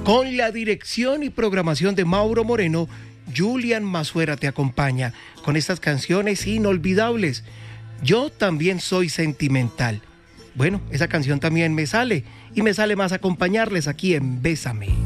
Con la dirección y programación de Mauro Moreno, Julian Mazuera te acompaña con estas canciones inolvidables. Yo también soy sentimental. Bueno, esa canción también me sale y me sale más acompañarles aquí en Bésame.